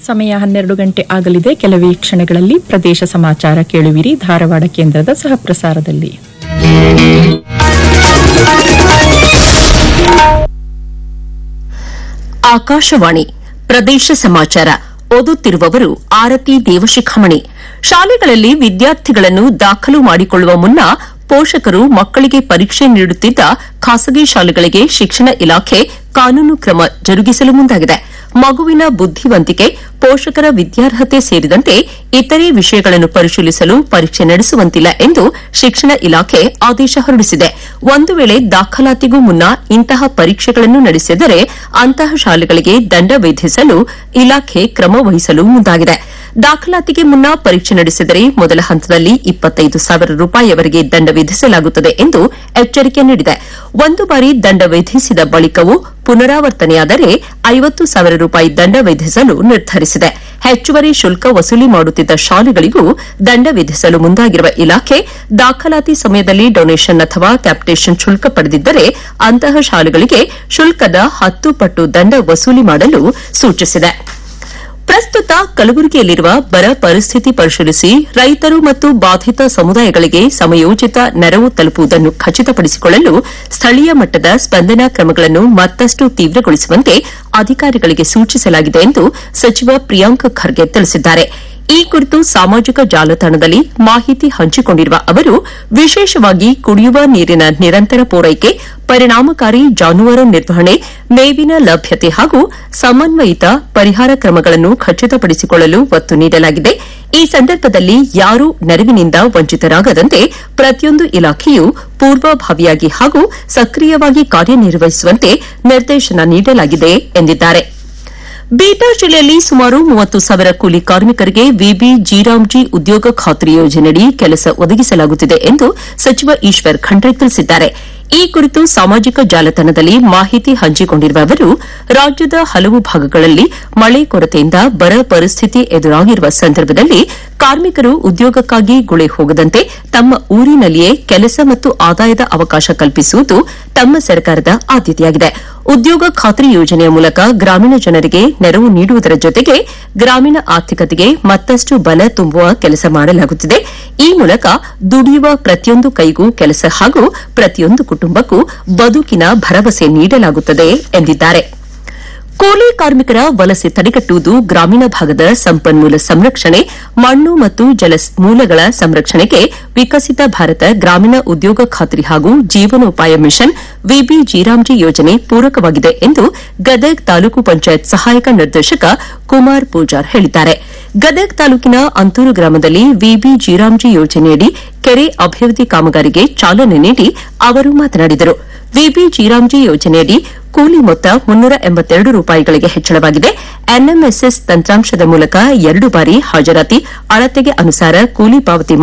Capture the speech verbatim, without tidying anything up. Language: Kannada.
ಸಮಯ ಹನ್ನೆರಡು ಗಂಟೆ ಆಗಲಿದೆ. ಕೆಲವೇ ಕ್ಷಣಗಳಲ್ಲಿ ಪ್ರದೇಶ ಸಮಾಚಾರ ಕೇಳುವಿರಿ ಧಾರವಾಡ ಕೇಂದ್ರದ ಸಹಪ್ರಸಾರದಲ್ಲಿ. ಆಕಾಶವಾಣಿ ಪ್ರದೇಶ ಸಮಾಚಾರ ಓದುತ್ತಿರುವವರು ಆರತಿ ದೇವಶಿಖಾಮಣಿ. ಶಾಲೆಗಳಲ್ಲಿ ವಿದ್ಯಾರ್ಥಿಗಳನ್ನು ದಾಖಲು ಮಾಡಿಕೊಳ್ಳುವ ಮುನ್ನ ಪೋಷಕರು ಮಕ್ಕಳಿಗೆ ಪರೀಕ್ಷೆ ನೀಡುತ್ತಿದ್ದ ಖಾಸಗಿ ಶಾಲೆಗಳಿಗೆ ಶಿಕ್ಷಣ ಇಲಾಖೆ ಕಾನೂನು ಕ್ರಮ ಜರುಗಿಸಲು ಮುಂದಾಗಿದೆ. ಮಗುವಿನ ಬುದ್ದಿವಂತಿಕೆ, ಪೋಷಕರ ವಿದ್ಯಾರ್ಹತೆ ಸೇರಿದಂತೆ ಇತರೆ ವಿಷಯಗಳನ್ನು ಪರಿಶೀಲಿಸಲು ಪರೀಕ್ಷೆ ನಡೆಸುವಂತಿಲ್ಲ ಎಂದು ಶಿಕ್ಷಣ ಇಲಾಖೆ ಆದೇಶ ಹೊರಡಿಸಿದೆ. ಒಂದು ವೇಳೆ ದಾಖಲಾತಿಗೂ ಮುನ್ನ ಇಂತಹ ಪರೀಕ್ಷೆಗಳನ್ನು ನಡೆಸಿದರೆ ಅಂತಹ ಶಾಲೆಗಳಿಗೆ ದಂಡ ವಿಧಿಸಲು ಇಲಾಖೆ ಕ್ರಮ ವಹಿಸಲು ಮುಂದಾಗಿದೆ. ದಾಖಲಾತಿಗೆ ಮುನ್ನ ಪರೀಕ್ಷೆ ನಡೆಸಿದರೆ ಮೊದಲ ಹಂತದಲ್ಲಿ ಇಪ್ಪತ್ತೈದು ಸಾವಿರ ರೂಪಾಯಿವರೆಗೆ ದಂಡ ವಿಧಿಸಲಾಗುತ್ತದೆ ಎಂದು ಎಚ್ಚರಿಕೆ ನೀಡಿದೆ. ಒಂದು ಬಾರಿ ದಂಡ ವಿಧಿಸಿದ ಬಳಿಕವೂ ಪುನರಾವರ್ತನೆಯಾದರೆ ಐವತ್ತು ಸಾವಿರ ರೂಪಾಯಿ ದಂಡ ವಿಧಿಸಲು ನಿರ್ಧರಿಸಿದೆ. ಹೆಚ್ಚುವರಿ ಶುಲ್ಕ ವಸೂಲಿ ಮಾಡುತ್ತಿದ್ದ ಶಾಲೆಗಳಿಗೂ ದಂಡ ವಿಧಿಸಲು ಮುಂದಾಗಿರುವ ಇಲಾಖೆ ದಾಖಲಾತಿ ಸಮಯದಲ್ಲಿ ಡೊನೇಷನ್ ಅಥವಾ ಕ್ಯಾಪಿಟೇಷನ್ ಶುಲ್ಕ ಪಡೆದಿದ್ದರೆ ಅಂತಹ ಶಾಲೆಗಳಿಗೆ ಶುಲ್ಕದ ಹತ್ತು ಪಟ್ಟು ದಂಡ ವಸೂಲಿ ಮಾಡಲು ಸೂಚಿಸಿದೆ. ಪ್ರಸ್ತುತ ಕಲಬುರಗಿಯಲ್ಲಿರುವ ಬರ ಪರಿಸ್ಥಿತಿ ಪರಿಶೀಲಿಸಿ ರೈತರು ಮತ್ತು ಬಾಧಿತ ಸಮುದಾಯಗಳಿಗೆ ಸಮಯೋಚಿತ ನೆರವು ತಲುಪುವುದನ್ನು ಖಚಿತಪಡಿಸಿಕೊಳ್ಳಲು ಸ್ಥಳೀಯ ಮಟ್ಟದ ಸ್ಪಂದನಾ ಕ್ರಮಗಳನ್ನು ಮತ್ತಷ್ಟು ತೀವ್ರಗೊಳಿಸುವಂತೆ ಅಧಿಕಾರಿಗಳಿಗೆ ಸೂಚಿಸಲಾಗಿದೆ ಎಂದು ಸಚಿವ ಪ್ರಿಯಾಂಕ್ ಖರ್ಗೆ ತಿಳಿಸಿದ್ದಾರೆ. ಈ ಕುರಿತು ಸಾಮಾಜಿಕ ಜಾಲತಾಣದಲ್ಲಿ ಮಾಹಿತಿ ಹಂಚಿಕೊಂಡಿರುವ ಅವರು ವಿಶೇಷವಾಗಿ ಕುಡಿಯುವ ನೀರಿನ ನಿರಂತರ ಪೂರೈಕೆ, ಪರಿಣಾಮಕಾರಿ ಜಾನುವಾರು ನಿರ್ವಹಣೆ, ಮೇವಿನ ಲಭ್ಯತೆ ಹಾಗೂ ಸಮನ್ವಯಿತ ಪರಿಹಾರ ಕ್ರಮಗಳನ್ನು ಖಚಿತಪಡಿಸಿಕೊಳ್ಳಲು ಒತ್ತು ನೀಡಲಾಗಿದೆ. ಈ ಸಂದರ್ಭದಲ್ಲಿ ಯಾರೂ ನೆರವಿನಿಂದ ವಂಚಿತರಾಗದಂತೆ ಪ್ರತಿಯೊಂದು ಇಲಾಖೆಯೂ ಪೂರ್ವಭಾವಿಯಾಗಿ ಹಾಗೂ ಸಕ್ರಿಯವಾಗಿ ಕಾರ್ಯನಿರ್ವಹಿಸುವಂತೆ ನಿರ್ದೇಶನ ನೀಡಲಾಗಿದೆ ಎಂದಿದ್ದಾರೆ. ಬೀದರ್ ಜಿಲ್ಲೆಯಲ್ಲಿ ಸುಮಾರು ಮೂವತ್ತು ಸಾವಿರ ಕೂಲಿ ಕಾರ್ಮಿಕರಿಗೆ ವಿಬಿ ಜೀರಾಮ್ಜಿ ಉದ್ಯೋಗ ಖಾತ್ರಿ ಯೋಜನೆಯಡಿ ಕೆಲಸ ಒದಗಿಸಲಾಗುತ್ತಿದೆ ಎಂದು ಸಚಿವ ಈಶ್ವರ್ ಖಂಡ್ರೆ ತಿಳಿಸಿದ್ದಾರೆ. ಈ ಕುರಿತು ಸಾಮಾಜಿಕ ಜಾಲತಾಣದಲ್ಲಿ ಮಾಹಿತಿ ಹಂಚಿಕೊಂಡಿರುವ ಅವರು ರಾಜ್ಯದ ಹಲವು ಭಾಗಗಳಲ್ಲಿ ಮಳೆ ಕೊರತೆಯಿಂದ ಬರ ಪರಿಸ್ಥಿತಿ ಎದುರಾಗಿರುವ ಸಂದರ್ಭದಲ್ಲಿ ಕಾರ್ಮಿಕರು ಉದ್ಯೋಗಕ್ಕಾಗಿ ಗುಳೆ ಹೋಗದಂತೆ ತಮ್ಮ ಊರಿನಲ್ಲಿಯೇ ಕೆಲಸ ಮತ್ತು ಆದಾಯದ ಅವಕಾಶ ಕಲ್ಪಿಸುವುದು ತಮ್ಮ ಸರ್ಕಾರದ ಆದ್ಯತೆಯಾಗಿದೆ. ಉದ್ಯೋಗ ಖಾತ್ರಿ ಯೋಜನೆಯ ಮೂಲಕ ಗ್ರಾಮೀಣ ಜನರಿಗೆ ನೆರವು ನೀಡುವುದರ ಜೊತೆಗೆ ಗ್ರಾಮೀಣ ಆರ್ಥಿಕತೆಗೆ ಮತ್ತಷ್ಟು ಬಲ ತುಂಬುವ ಕೆಲಸ ಮಾಡಲಾಗುತ್ತಿದೆ. ಈ ಮೂಲಕ ದುಡಿಯುವ ಪ್ರತಿಯೊಂದು ಕೈಗೂ ಕೆಲಸ ಹಾಗೂ ಪ್ರತಿಯೊಂದು ಕುಟುಂಬಕ್ಕೂ ಬದುಕಿನ ಭರವಸೆ ನೀಡಲಾಗುತ್ತದೆ ಎಂದಿದ್ದಾರೆ. ಕೂಲಿ ಕಾರ್ಮಿಕರ ವಲಸೆ ತಡೆಗಟ್ಟುವುದು ಗ್ರಾಮೀಣ ಭಾಗದ ಸಂಪನ್ಮೂಲ ಸಂರಕ್ಷಣೆ, ಮಣ್ಣು ಮತ್ತು ಜಲಮೂಲಗಳ ಸಂರಕ್ಷಣೆಗೆ ವಿಕಸಿತ ಭಾರತ ಗ್ರಾಮೀಣ ಉದ್ಯೋಗ ಖಾತ್ರಿ ಹಾಗೂ ಜೀವನೋಪಾಯ ಮಿಷನ್ ವಿಬಿ ಜೀರಾಮ್ಜಿ ಯೋಜನೆ ಪೂರಕವಾಗಿದೆ ಎಂದು ಗದಗ್ ತಾಲೂಕು ಪಂಚಾಯತ್ ಸಹಾಯಕ ನಿರ್ದೇಶಕ ಕುಮಾರ್ ಪೂಜಾರ್ ಹೇಳಿದ್ದಾರೆ. ಗದಗ್ ತಾಲೂಕಿನ ಅಂತೂರು ಗ್ರಾಮದಲ್ಲಿ ವಿಬಿ ಜೀರಾಮ್ಜಿ ಯೋಜನೆಯಡಿ ಕೆರೆ ಅಭಿವೃದ್ಧಿ ಕಾಮಗಾರಿಗೆ ಚಾಲನೆ ನೀಡಿ ಅವರು ಮಾತನಾಡಿದರು. ವಿಬಿ ಜೀರಾಮ್ಜಿ ಯೋಜನೆಯಡಿ ಕೂಲಿ ಮೊತ್ತ ಮುನ್ನೂರ ಎಂಬತ್ತೆರಡು ರೂಪಾಯಿಗಳಿಗೆ ಹೆಚ್ಚಳವಾಗಿದೆ. ಎನ್ಎಂಎಸ್ಎಸ್ ತಂತ್ರಾಂಶದ ಮೂಲಕ ಎರಡು ಬಾರಿ ಹಾಜರಾತಿ, ಅಳತೆಗೆ ಅನುಸಾರ ಕೂಲಿ ಪಾವತಿ